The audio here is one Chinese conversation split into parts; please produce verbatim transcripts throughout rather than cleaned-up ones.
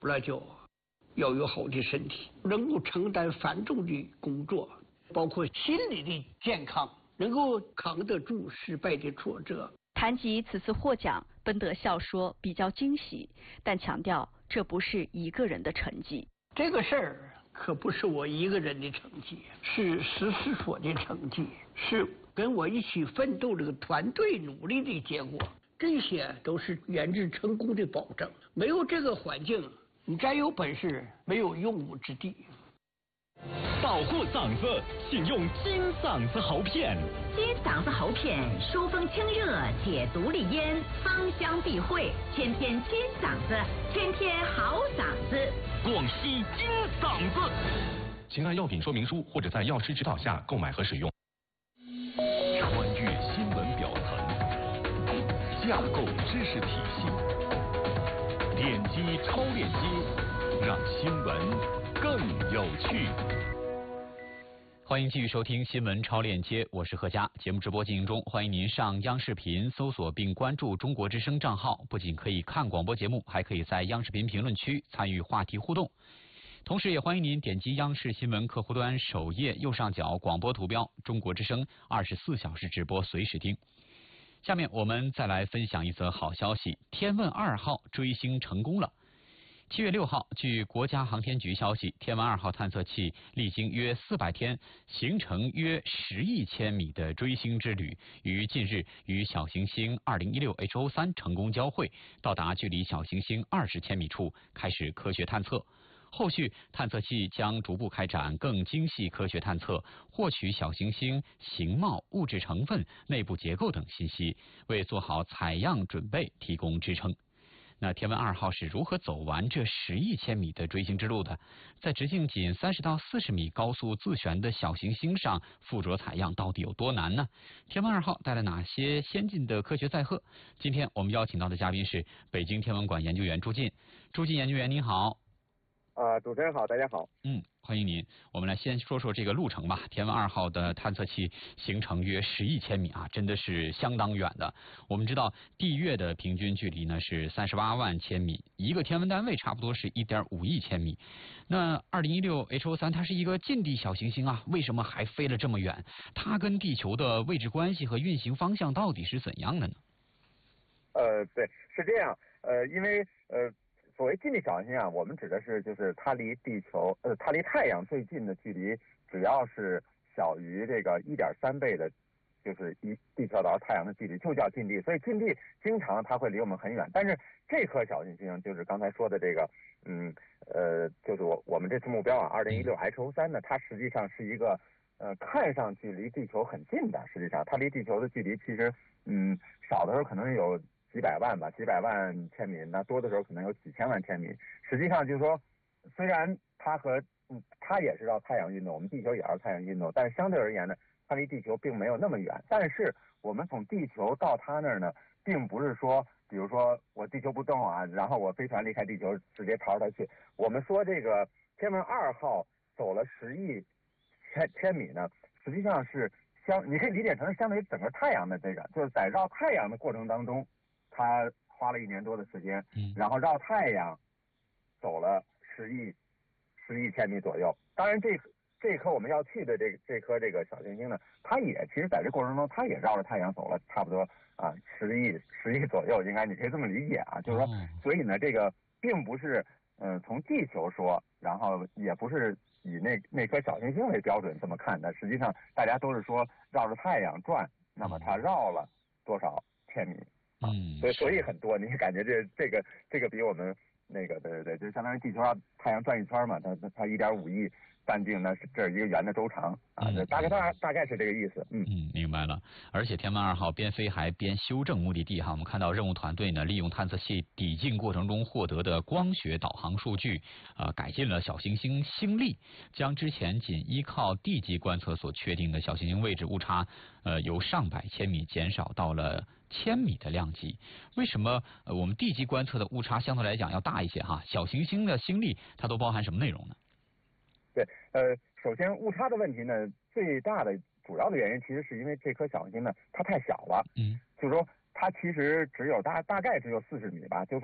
那就要有好的身体，能够承担繁重的工作，包括心理的健康，能够扛得住失败的挫折。 谈及此次获奖，奔德笑说比较惊喜，但强调这不是一个人的成绩。 这个事儿可不是我一个人的成绩，是十四所的成绩，是跟我一起奋斗这个团队努力的结果。这些都是源自成功的保证。没有这个环境，你再有本事，没有用武之地。 保护嗓子，请用金嗓子喉片。 金嗓子喉片疏风清热，解毒利咽，芳香避秽，天天金嗓子，天天好嗓子。 广西金嗓子。请按药品说明书或者在药师指导下购买和使用。穿越新闻表层，架构知识体系，点击超链接，让新闻更有趣。欢迎继续收听新闻超链接，我是贺佳。节目直播进行中，欢迎您上央视频搜索并关注中国之声账号，不仅可以看广播节目，还可以在央视频评论区参与话题互动。同时也欢迎您点击央视新闻客户端首页右上角广播图标，中国之声二十四小时直播随时听。下面我们再来分享一则好消息，天问二号追星成功了。七月六号，据国家航天局消息，天问二号探测器历经约四百天，行程约十亿千米的追星之旅，于近日与小行星二零一六 H O 三成功交会，到达距离小行星二十千米处，开始科学探测。后续探测器将逐步开展更精细科学探测，获取小行星形貌、物质成分、内部结构等信息，为做好采样准备提供支撑。那天问二号是如何走完这十亿千米的追星之路的？在直径仅三十到四十米高速自旋的小行星上附着采样到底有多难呢？天问二号带来哪些先进的科学载荷？今天我们邀请到的嘉宾是北京天文馆研究员朱进。朱进研究员您好。 啊、呃，主持人好，大家好。 嗯，欢迎您。我们来先说说这个路程吧。天问二号的探测器行程约十亿千米啊，真的是相当远的。我们知道地月的平均距离呢是三十八万千米，一个天文单位差不多是一点五亿千米。那二零一六 H O 三它是一个近地小行星啊，为什么还飞了这么远？它跟地球的位置关系和运行方向到底是怎样的呢？ 呃，对，是这样。呃，因为呃。所谓近地小行星啊，我们指的是就是它离地球呃它离太阳最近的距离，只要是小于这个一点三倍的，就是一地球到太阳的距离，就叫近地。所以近地经常它会离我们很远，但是这颗小行星就是刚才说的这个，嗯呃，就是我我们这次目标啊，二零一六 H O 三呢，它实际上是一个呃看上去离地球很近的，实际上它离地球的距离其实嗯少的时候可能有几百万吧，几百万千米，那多的时候可能有几千万千米。实际上就是说，虽然它和嗯它也是绕太阳运动，我们地球也绕太阳运动，但是相对而言呢，它离地球并没有那么远。但是我们从地球到它那儿呢，并不是说，比如说我地球不动啊，然后我飞船离开地球直接朝着它去。我们说这个天问二号走了十亿千千米呢，实际上是相，你可以理解成是相当于整个太阳的这个，就是在绕太阳的过程当中。他花了一年多的时间，然后绕太阳走了十亿十亿千米左右。当然这这颗我们要去的这这颗这个小行星呢，它也其实在这过程中，它也绕着太阳走了差不多啊十亿十亿左右，应该你可以这么理解啊，就是说，所以呢，这个并不是嗯、呃、从地球说，然后也不是以那那颗小行星为标准这么看的，实际上大家都是说绕着太阳转，那么它绕了多少千米？ 嗯， 所以所以很多，你感觉这这个这个比我们那个对对对，就相当于地球上太阳转一圈嘛，它它它一点五亿半径呢，是这是一个圆的周长啊， 嗯、 大概大大概是这个意思。嗯嗯，明白了。而且天问二号边飞还边修正目的地哈，我们看到任务团队呢利用探测器抵近过程中获得的光学导航数据，呃，改进了小行星星力，将之前仅依靠地基观测所确定的小行星位置误差，呃，由上百千米减少到了千米的量级。为什么呃我们地基观测的误差相对来讲要大一些哈？小行星的星力它都包含什么内容呢？ 对，呃，首先误差的问题呢，最大的主要的原因其实是因为这颗小行星呢它太小了， 嗯， 就是说它其实只有大大概只有四十米吧，就是说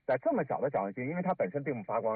在这么小的角恒星，因为它本身并不发光。